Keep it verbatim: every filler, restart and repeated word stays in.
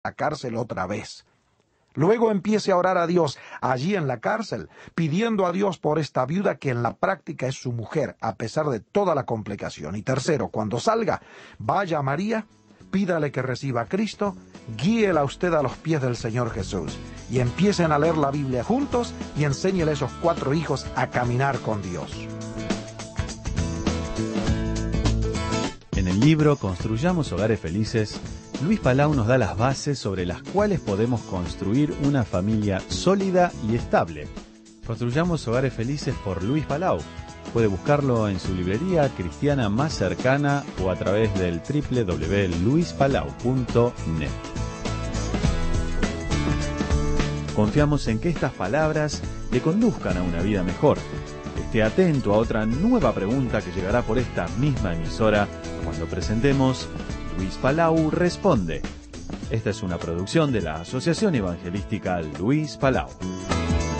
la cárcel otra vez. Luego empiece a orar a Dios allí en la cárcel, pidiendo a Dios por esta viuda que en la práctica es su mujer, a pesar de toda la complicación. Y tercero, cuando salga, vaya a María, pídale que reciba a Cristo, guíela usted a los pies del Señor Jesús y empiecen a leer la Biblia juntos y enséñele a esos cuatro hijos a caminar con Dios. En el libro Construyamos Hogares Felices, Luis Palau nos da las bases sobre las cuales podemos construir una familia sólida y estable. Construyamos Hogares Felices por Luis Palau. Puede buscarlo en su librería cristiana más cercana o a través del doble u doble u doble u punto luis palau punto net. Confiamos en que estas palabras le conduzcan a una vida mejor. Esté atento a otra nueva pregunta que llegará por esta misma emisora cuando presentemos Luis Palau Responde. Esta es una producción de la Asociación Evangelística Luis Palau.